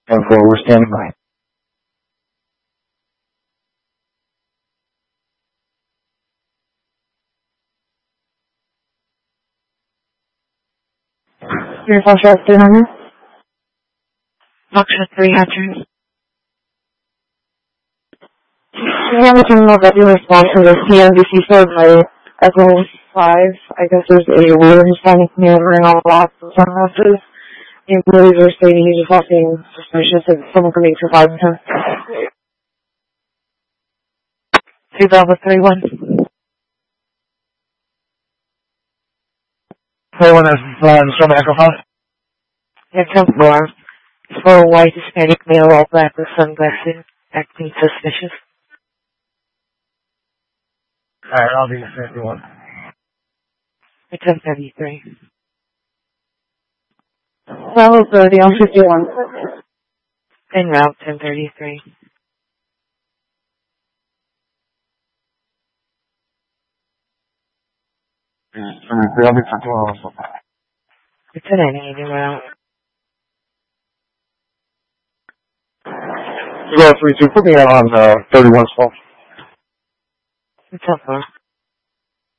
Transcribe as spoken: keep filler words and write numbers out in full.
ten four, we're standing by. Your Foxtrot three hundred? Foxtrot three hundred. We have a terminal that you respond to the C N B C store by Echo five. I guess there's a word Hispanic male ring on lots of sunglasses. The employees are stating he's fucking suspicious and someone can make survive him. two Bravo three one. three one is uh, Storm Echo five. Yeah, ten four. For a white Hispanic male, all black with sunglasses, acting suspicious. Alright, I'll be fifty-one. ten thirty-three. Bravo thirty on fifty-one. En route, ten thirty-three. I'll be fifty-one also. It's an enemy en route. Zero three two, put me out on uh, thirty-one twelve. It's up far.